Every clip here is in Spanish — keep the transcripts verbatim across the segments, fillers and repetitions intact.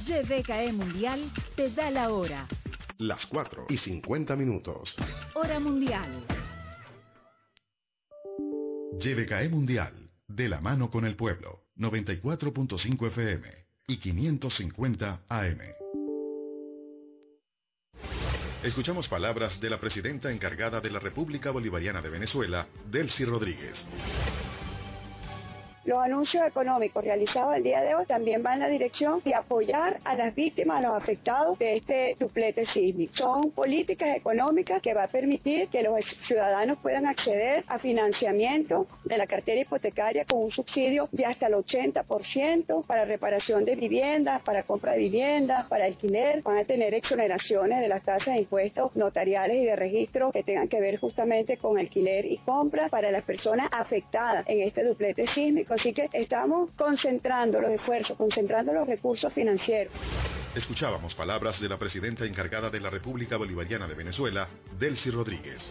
Y B K E Mundial te da la hora. Las cuatro y cincuenta minutos. Hora mundial. Y B K E Mundial, de la mano con el pueblo, noventa y cuatro punto cinco F M y quinientos cincuenta A M. Escuchamos palabras de la presidenta encargada de la República Bolivariana de Venezuela, Delcy Rodríguez. Los anuncios económicos realizados el día de hoy también van en la dirección de apoyar a las víctimas, a los afectados de este duplete sísmico. Son políticas económicas que va a permitir que los ciudadanos puedan acceder a financiamiento de la cartera hipotecaria con un subsidio de hasta el ochenta por ciento para reparación de viviendas, para compra de viviendas, para alquiler. Van a tener exoneraciones de las tasas de impuestos notariales y de registro que tengan que ver justamente con alquiler y compra para las personas afectadas en este duplete sísmico. Así que estamos concentrando los esfuerzos, concentrando los recursos financieros. Escuchábamos palabras de la presidenta encargada de la República Bolivariana de Venezuela, Delcy Rodríguez.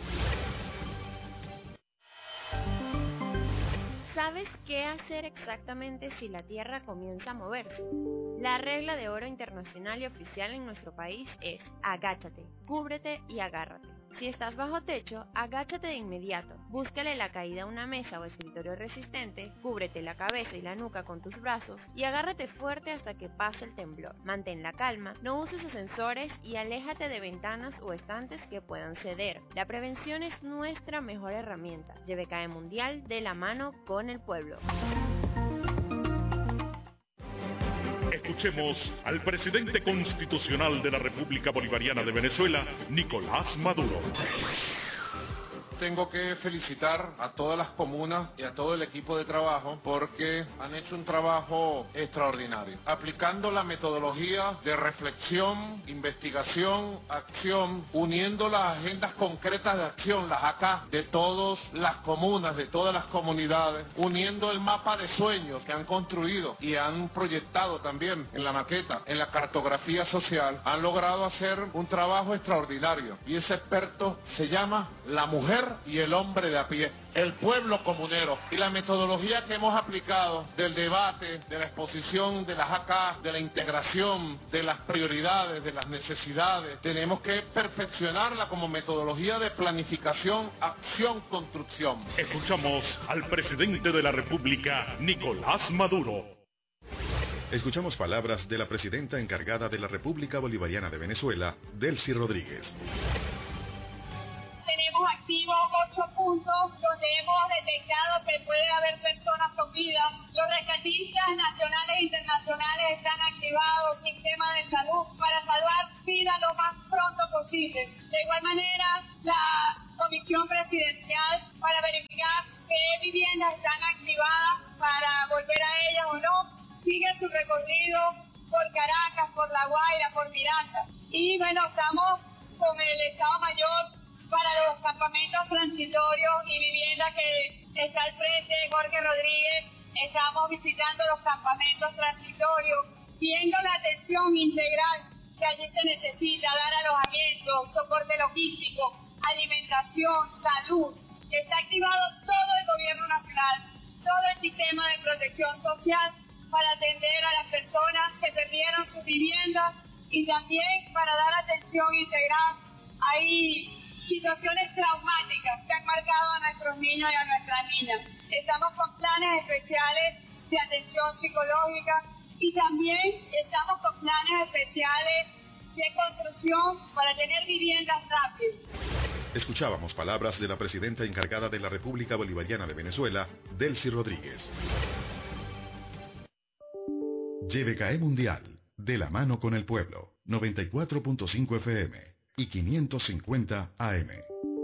¿Sabes qué hacer exactamente si la Tierra comienza a moverse? La regla de oro internacional y oficial en nuestro país es agáchate, cúbrete y agárrate. Si estás bajo techo, agáchate de inmediato, búscale la caída a una mesa o escritorio resistente, cúbrete la cabeza y la nuca con tus brazos y agárrate fuerte hasta que pase el temblor. Mantén la calma, no uses ascensores y aléjate de ventanas o estantes que puedan ceder. La prevención es nuestra mejor herramienta. Y B K E Mundial, de la mano con el pueblo. Escuchemos al presidente constitucional de la República Bolivariana de Venezuela, Nicolás Maduro. Tengo que felicitar a todas las comunas y a todo el equipo de trabajo porque han hecho un trabajo extraordinario, aplicando la metodología de reflexión, investigación, acción, uniendo las agendas concretas de acción, las A K, de todas las comunas, de todas las comunidades, uniendo el mapa de sueños que han construido y han proyectado también en la maqueta, en la cartografía social, han logrado hacer un trabajo extraordinario. Y ese experto se llama la mujer y el hombre de a pie, el pueblo comunero. Y la metodología que hemos aplicado del debate, de la exposición de las A K, de la integración, de las prioridades, de las necesidades, tenemos que perfeccionarla como metodología de planificación, acción, construcción. Escuchamos al presidente de la República, Nicolás Maduro. Escuchamos palabras de la presidenta encargada de la República Bolivariana de Venezuela, Delcy Rodríguez. Tenemos activos ocho puntos donde hemos detectado que puede haber personas con vida. Los rescatistas nacionales e internacionales están activados, sistema de salud, para salvar vidas lo más pronto posible. De igual manera, la Comisión Presidencial para verificar qué viviendas están activadas para volver a ellas o no, sigue su recorrido por Caracas, por La Guaira, por Miranda. Y bueno, estamos con el Estado Mayor para los campamentos transitorios y vivienda que está al frente de Jorge Rodríguez. Estamos visitando los campamentos transitorios, viendo la atención integral que allí se necesita, dar alojamiento, soporte logístico, alimentación, salud. Está activado todo el gobierno nacional, todo el sistema de protección social para atender a las personas que perdieron sus viviendas y también para dar atención integral. Hay situaciones traumáticas que han marcado a nuestros niños y a nuestras niñas. Estamos con planes especiales de atención psicológica y también estamos con planes especiales de construcción para tener viviendas rápidas. Escuchábamos palabras de la presidenta encargada de la República Bolivariana de Venezuela, Delcy Rodríguez. Y B K E Mundial, de la mano con el pueblo, noventa y cuatro punto cinco F M y quinientos cincuenta A M.